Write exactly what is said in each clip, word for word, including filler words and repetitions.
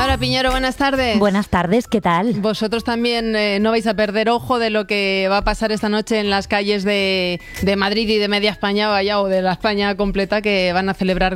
Laura Piñero, buenas tardes. Buenas tardes, ¿qué tal? Vosotros también eh, no vais a perder ojo de lo que va a pasar esta noche en las calles de, de Madrid y de media España, vaya, o de la España completa, que van a celebrar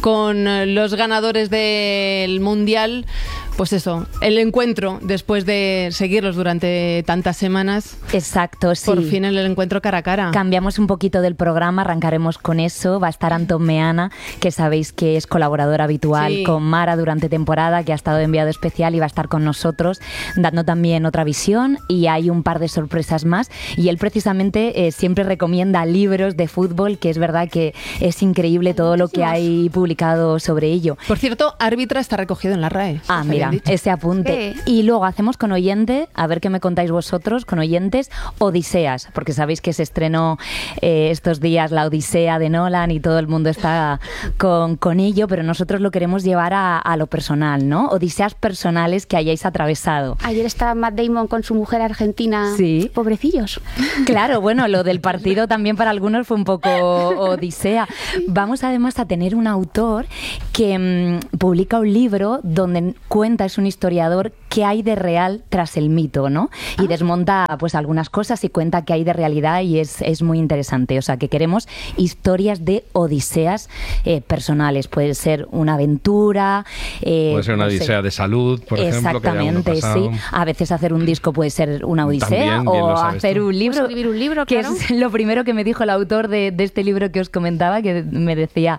con los ganadores del Mundial. Pues eso, el encuentro después de seguirlos durante tantas semanas. Exacto, sí. Por fin el encuentro cara a cara. Cambiamos un poquito del programa, arrancaremos con eso. Va a estar Antón Meana, que sabéis que es colaborador habitual sí. con Mara durante temporada, que ha estado de enviado especial y va a estar con nosotros dando también otra visión, y hay un par de sorpresas más. Y él precisamente eh, siempre recomienda libros de fútbol, que es verdad que es increíble todo lo que hay publicado sobre ello. Por cierto, árbitra está recogido en la R A E. Ah, mira, ese apunte. Sí. Y luego hacemos con oyente, a ver qué me contáis vosotros, con oyentes, Odiseas, porque sabéis que se estrenó eh, estos días la Odisea de Nolan y todo el mundo está con, con ello, pero nosotros lo queremos llevar a, a lo personal, ¿no? Odiseas personales que hayáis atravesado. Ayer estaba Matt Damon con su mujer argentina. Sí. Pobrecillos. Claro, bueno, lo del partido también para algunos fue un poco odisea. Vamos además a tener un autor que mmm, publica un libro donde cuenta, es un historiador, qué hay de real tras el mito, ¿no? Y desmonta pues algunas cosas y cuenta qué hay de realidad, y es, es muy interesante. O sea, que queremos historias de odiseas eh, personales. Puede ser una aventura. Eh, puede ser una no odisea sé. de salud, por Exactamente, ejemplo. sí. A veces hacer un disco puede ser una odisea. También, o hacer tú. un libro. Escribir un libro, que claro. es lo primero que me dijo el autor de, de este libro que os comentaba, que me decía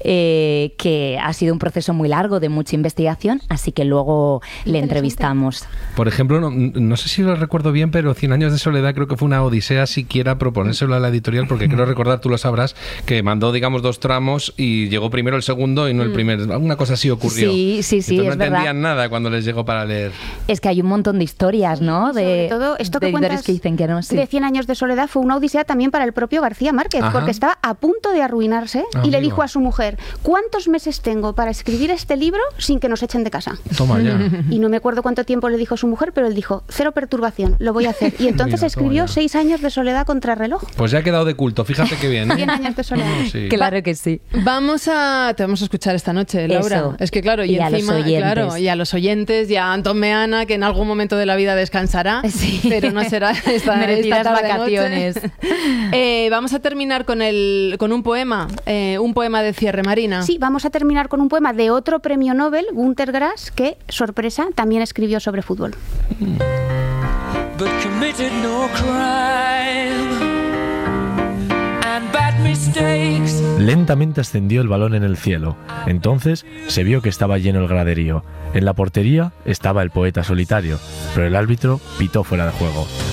eh, que ha sido un proceso muy largo, de mucha investigación, así que luego le entrevistamos. Por ejemplo, no, no sé si lo recuerdo bien, pero Cien años de soledad creo que fue una odisea siquiera proponérselo a la editorial, porque creo recordar, tú lo sabrás, que mandó, digamos, dos tramos y llegó primero el segundo y no el primer. Alguna cosa así ocurrió. Sí, sí, sí, Entonces es no entendían verdad. nada cuando les llegó para leer. Es que hay un montón de historias, ¿no? De, Sobre todo, esto que de editores cuentas que dicen que no, sí. de Cien años de soledad fue una odisea también para el propio García Márquez, Ajá. porque estaba a punto de arruinarse Ah, y le amigo. dijo a su mujer: ¿cuántos meses tengo para escribir este libro sin que nos echen de casa? Toma ya. Y no me acuerdo cuánto tiempo le dijo su mujer, pero él dijo: cero perturbación, lo voy a hacer. Y entonces Mira, escribió toma ya. Seis años de soledad contra reloj. Pues ya ha quedado de culto, fíjate qué bien. ¿eh? Cien años de soledad. Sí. Claro que sí. Vamos a, te vamos a escuchar esta noche, Laura. Eso. Es que claro, y, Y a los encima, oyentes. claro, y a los oyentes, y a Antón Meana, que en algún momento de la vida descansará, Sí. pero no será esta, Merecidas esta tarde vacaciones. noche. Eh, vamos a terminar con el con un poema, eh, un poema de cierre, Marina. Sí, vamos a terminar con un poema de otro premio Nobel, Günter Grass, que, sorpresa, también escribió sobre fútbol. But committed no crime and bad mistakes. Lentamente ascendió el balón en el cielo. Entonces se vio que estaba lleno el graderío. En la portería estaba el poeta solitario, pero el árbitro pitó fuera de juego.